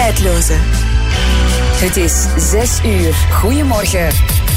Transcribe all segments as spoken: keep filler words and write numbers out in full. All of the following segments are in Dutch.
tijdloze. Het is zes uur. Goedemorgen.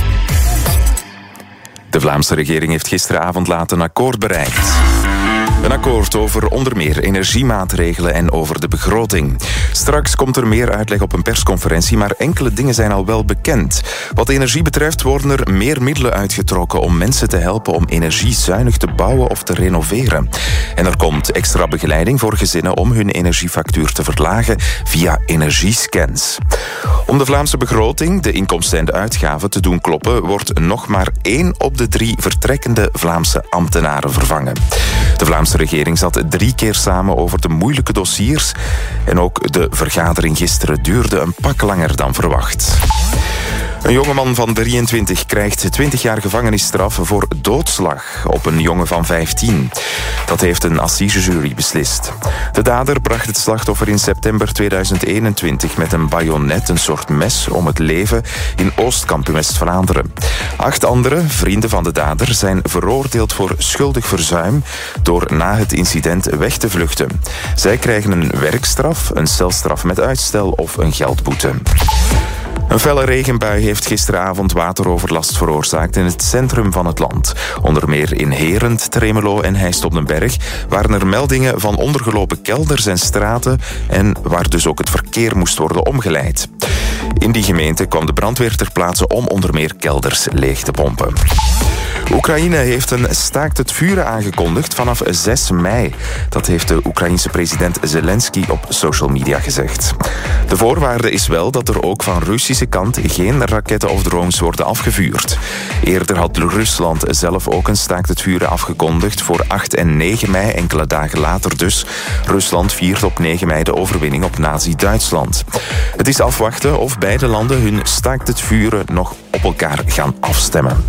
De Vlaamse regering heeft gisteravond laat een akkoord bereikt. Een akkoord over onder meer energiemaatregelen en over de begroting. Straks komt er meer uitleg op een persconferentie, maar enkele dingen zijn al wel bekend. Wat energie betreft worden er meer middelen uitgetrokken om mensen te helpen om energiezuinig te bouwen of te renoveren. En er komt extra begeleiding voor gezinnen om hun energiefactuur te verlagen via energiescans. Om de Vlaamse begroting, de inkomsten en de uitgaven te doen kloppen, wordt nog maar één op de drie vertrekkende Vlaamse ambtenaren vervangen. De Vlaamse De regering zat drie keer samen over de moeilijke dossiers en ook de vergadering gisteren duurde een pak langer dan verwacht. Een jongeman van drieëntwintig krijgt twintig jaar gevangenisstraf voor doodslag op een jongen van vijftien. Dat heeft een assisejury beslist. De dader bracht het slachtoffer in september tweeduizend eenentwintig met een bajonet, een soort mes, om het leven in Oostkamp in West-Vlaanderen. Acht andere vrienden van de dader zijn veroordeeld voor schuldig verzuim door na het incident weg te vluchten. Zij krijgen een werkstraf, een celstraf met uitstel of een geldboete. Een felle regenbui heeft gisteravond wateroverlast veroorzaakt in het centrum van het land. Onder meer in Herent, Tremelo en Heist op den Berg waren er meldingen van ondergelopen kelders en straten en waar dus ook het verkeer moest worden omgeleid. In die gemeente kwam de brandweer ter plaatse om onder meer kelders leeg te pompen. Oekraïne heeft een staakt het vuren aangekondigd vanaf zes mei. Dat heeft de Oekraïense president Zelensky op social media gezegd. De voorwaarde is wel dat er ook van Russische kant geen raketten of drones worden afgevuurd. Eerder had Rusland zelf ook een staakt het vuren afgekondigd voor acht en negen mei, enkele dagen later dus. Rusland viert op negen mei de overwinning op Nazi-Duitsland. Het is afwachten of beide landen hun staakt het vuren nog op elkaar gaan afstemmen.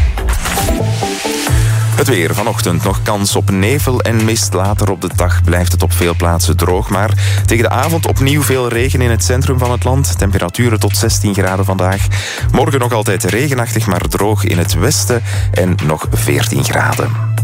Het weer. Vanochtend nog kans op nevel en mist. Later op de dag blijft het op veel plaatsen droog. Maar tegen de avond opnieuw veel regen in het centrum van het land. Temperaturen tot zestien graden vandaag. Morgen nog altijd regenachtig, maar droog in het westen en nog veertien graden.